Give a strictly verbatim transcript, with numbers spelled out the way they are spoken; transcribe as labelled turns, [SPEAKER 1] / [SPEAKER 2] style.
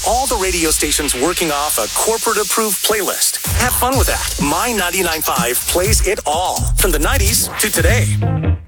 [SPEAKER 1] all the radio stations working off a corporate-approved playlist. Have fun with that. My ninety-nine point five plays it all, from the nineties to today.